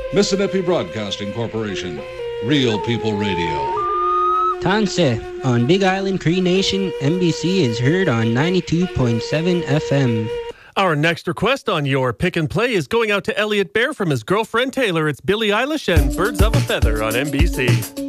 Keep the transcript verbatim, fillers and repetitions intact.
Mississippi Broadcasting Corporation. Real People Radio. Tanse on Big Island Cree Nation, N B C is heard on ninety-two point seven F M. Our next request on your pick and play is going out to Elliot Bear from his girlfriend Taylor. It's Billie Eilish and Birds of a Feather on N B C.